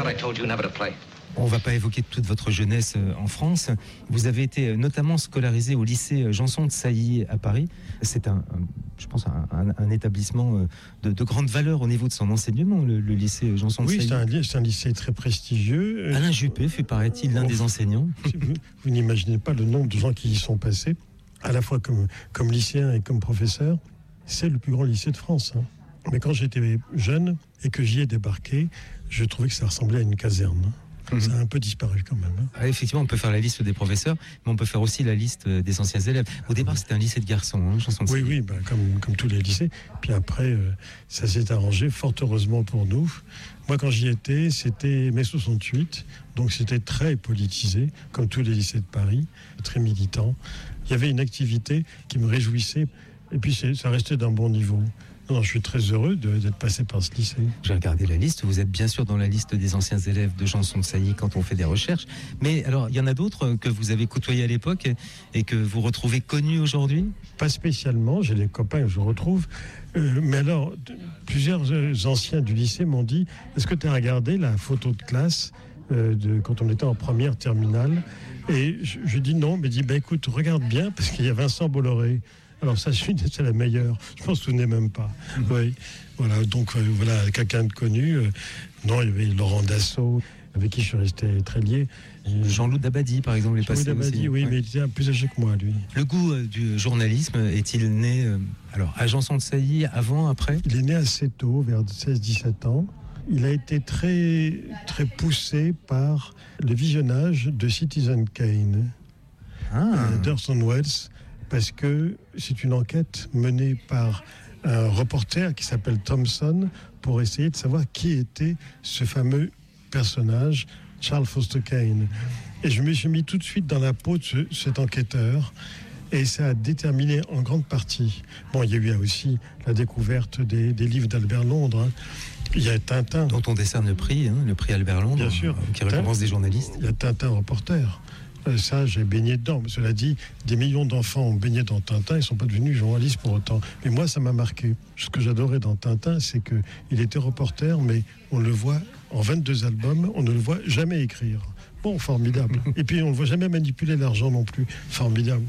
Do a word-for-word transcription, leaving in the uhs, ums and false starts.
thought I told you never to play. On ne va pas évoquer toute votre jeunesse en France. Vous avez été notamment scolarisé au lycée Janson de Sailly à Paris. C'est un, un je pense, un, un, un établissement de, de grande valeur au niveau de son enseignement, le, le lycée Janson de oui, Sailly. Oui, c'est, c'est un lycée très prestigieux. Alain Juppé fut, paraît-il, l'un oh, des enseignants. Vous, vous n'imaginez pas le nombre de gens qui y sont passés, à la fois comme, comme lycéens et comme professeurs. C'est le plus grand lycée de France. Hein. Mais quand j'étais jeune et que j'y ai débarqué, je trouvais que ça ressemblait à une caserne. Mmh. Ça a un peu disparu quand même. Hein. Ah, effectivement, on peut faire la liste des professeurs, mais on peut faire aussi la liste des anciens élèves. Au départ, c'était un lycée de garçons, hein, Janson de Oui, Sailly. oui, bah, comme, comme tous les lycées. Puis après, euh, ça s'est arrangé, fort heureusement pour nous. Moi, quand j'y étais, c'était mai soixante-huit, donc c'était très politisé, comme tous les lycées de Paris, très militant. Il y avait une activité qui me réjouissait, et puis c'est, ça restait d'un bon niveau. Non, je suis très heureux de, d'être passé par ce lycée. J'ai regardé la liste. Vous êtes bien sûr dans la liste des anciens élèves de Janson de Sailly quand on fait des recherches. Mais alors, il y en a d'autres que vous avez côtoyés à l'époque et que vous retrouvez connus aujourd'hui ? Pas spécialement. J'ai des copains que je retrouve. Euh, mais alors, plusieurs anciens du lycée m'ont dit « Est-ce que tu as regardé la photo de classe euh, de, quand on était en première terminale ?» Et je, je dis non. Mais dit bah, « Écoute, regarde bien parce qu'il y a Vincent Bolloré. » Alors ça, c'est la meilleure. Je m'en souvenais même pas. Mmh. Oui. Voilà. Donc euh, voilà, quelqu'un de connu. Euh, non, il y avait Laurent Dassault, avec qui je suis resté très lié. Et Jean-Loup Dabadi, par exemple, est passé Dabadi, aussi. Oui, ouais. mais il était plus âgé que moi, lui. Le goût euh, du journalisme est-il né euh, alors à Janson de Sailly, avant, après ? Il est né assez tôt, vers seize dix-sept ans. Il a été très, très poussé par le visionnage de Citizen Kane, ah. euh, d'Orson Welles. Parce que c'est une enquête menée par un reporter qui s'appelle Thompson pour essayer de savoir qui était ce fameux personnage, Charles Foster Kane. Et je me suis mis tout de suite dans la peau de ce, cet enquêteur et ça a déterminé en grande partie. Bon, il y a eu aussi la découverte des, des livres d'Albert Londres. Hein. Il y a Tintin. Dont on décerne le prix, hein, le prix Albert Londres. Bien sûr. Euh, qui récompense des journalistes. Il y a Tintin reporter. Ça, j'ai baigné dedans. Mais cela dit, des millions d'enfants ont baigné dans Tintin, ils ne sont pas devenus journalistes pour autant. Mais moi, ça m'a marqué. Ce que j'adorais dans Tintin, c'est qu'il était reporter, mais on le voit en vingt-deux albums, on ne le voit jamais écrire. Bon, formidable. Et puis, on ne le voit jamais manipuler l'argent non plus. Formidable.